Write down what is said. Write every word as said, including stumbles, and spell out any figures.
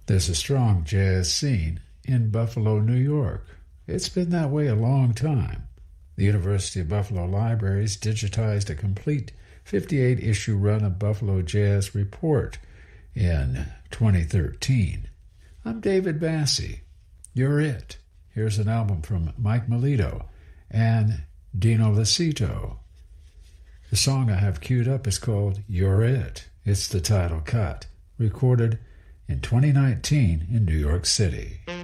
There's a strong jazz scene in Buffalo, New York. It's been that way a long time. The University of Buffalo Libraries digitized a complete fifty-eight issue run of Buffalo Jazz Report in twenty thirteen. I'm David Bassey. You're It. Here's an album from Mike Melito and Dino Licito. The song I have queued up is called You're It. It's the title cut, recorded in twenty nineteen in New York City.